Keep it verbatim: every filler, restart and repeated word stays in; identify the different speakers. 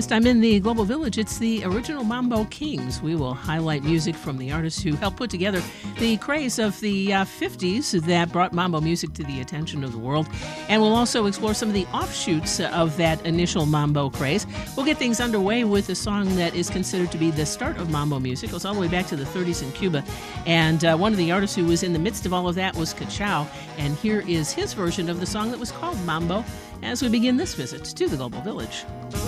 Speaker 1: Next time in the Global Village, it's the original Mambo Kings. We will highlight music from the artists who helped put together the craze of the uh, fifties that brought mambo music to the attention of the world. And we'll also explore some of the offshoots of that initial mambo craze. We'll get things underway with a song that is considered to be the start of mambo music. It goes all the way back to the thirties in Cuba. And uh, one of the artists who was in the midst of all of that was Cachao. And here is his version of the song that was called Mambo as we begin this visit to the Global Village.